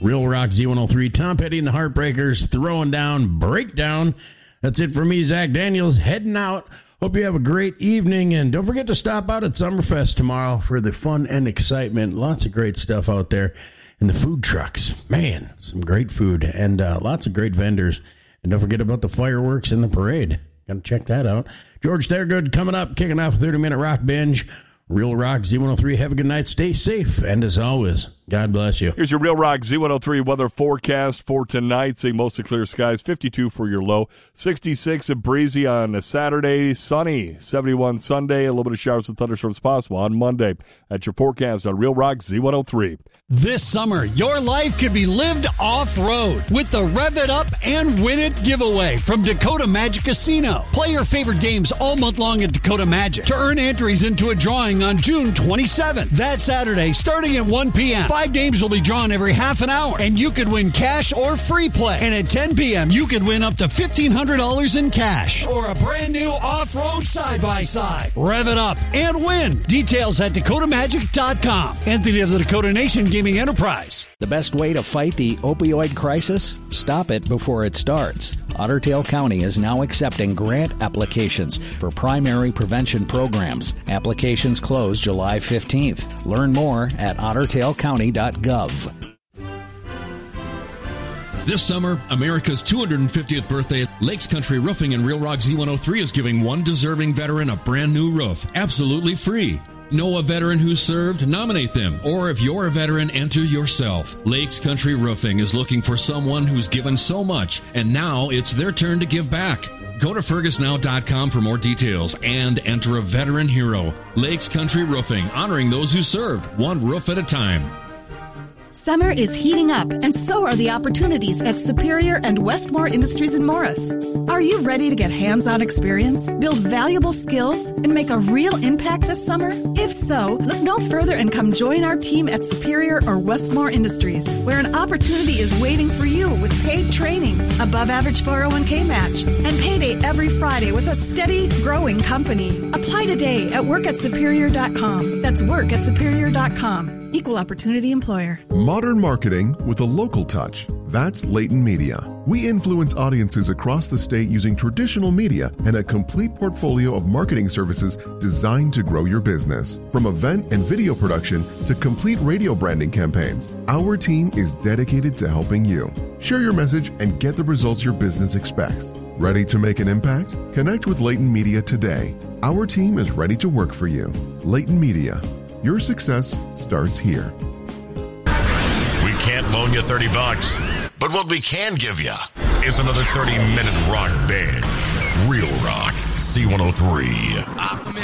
Real Rock Z103. Tom Petty and the Heartbreakers throwing down Breakdown. That's it for me, Zach Daniels, heading out. Hope you have a great evening, and don't forget to stop out at Summerfest tomorrow for the fun and excitement. Lots of great stuff out there in the food trucks. Man, some great food and lots of great vendors. And don't forget about the fireworks and the parade. Got to check that out. George Thorogood coming up, kicking off a 30-minute rock binge. Real Rock Z103. Have a good night. Stay safe. And as always, God bless you. Here's your Real Rock Z103 weather forecast for tonight. Seeing mostly clear skies. 52 for your low. 66 and breezy on a Saturday. Sunny. 71 Sunday. A little bit of showers and thunderstorms possible on Monday. That's your forecast on Real Rock Z103. This summer, your life could be lived off-road with the Rev It Up and Win It giveaway from Dakota Magic Casino. Play your favorite games all month long at Dakota Magic to earn entries into a drawing on June 27th. That Saturday, starting at 1 p.m., 5 games will be drawn every half an hour, and you could win cash or free play. And at 10 p.m., you could win up to $1,500 in cash or a brand new off-road side-by-side. Rev it up and win. Details at DakotaMagic.com. Entity of the Dakota Nation Gaming Enterprise. The best way to fight the opioid crisis? Stop it before it starts. Otter Tail County is now accepting grant applications for primary prevention programs. Applications close July 15th. Learn more at ottertailcounty.gov. This summer, America's 250th birthday, Lakes Country Roofing and Real Rock Z103 is giving one deserving veteran a brand new roof, absolutely free. Know a veteran who served? Nominate them. Or if you're a veteran, enter yourself. Lakes Country Roofing is looking for someone who's given so much, and now it's their turn to give back. Go to FergusNow.com for more details and enter a veteran hero. Lakes Country Roofing, honoring those who served, one roof at a time. Summer is heating up, and so are the opportunities at Superior and Westmore Industries in Morris. Are you ready to get hands-on experience, build valuable skills, and make a real impact this summer? If so, look no further and come join our team at Superior or Westmore Industries, where an opportunity is waiting for you with paid training, above-average 401k match, and payday every Friday with a steady, growing company. Apply today at workatsuperior.com. That's workatsuperior.com. Equal opportunity employer. Modern marketing with a local touch. That's Layton Media. We influence audiences across the state using traditional media and a complete portfolio of marketing services designed to grow your business. From event and video production to complete radio branding campaigns, our team is dedicated to helping you. Share your message and get the results your business expects. Ready to make an impact? Connect with Layton Media today. Our team is ready to work for you. Layton Media. Your success starts here. We can't loan you $30, but what we can give you is another 30-minute rock binge. Real Rock Z103.